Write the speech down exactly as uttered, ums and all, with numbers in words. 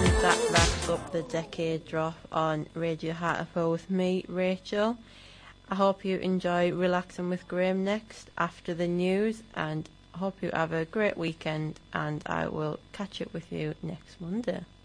And that wraps up the Decade Drop on Radio Hartlepool with me, Rachel. I hope you enjoy Relaxing with Graham next after the news, and I hope you have a great weekend, and I will catch up with you next Monday.